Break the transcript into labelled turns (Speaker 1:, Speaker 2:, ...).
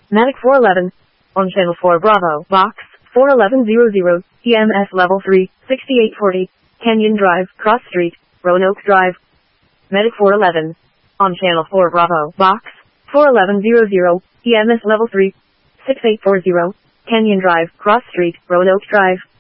Speaker 1: Medic 411. On channel 4 Bravo, box 41100, EMS level 3, 6840, Canyon Drive, Cross Street, Roanoke Drive. Medic 411. On channel 4 Bravo, box 41100, EMS level 3, 6840, Canyon Drive, Cross Street, Roanoke Drive.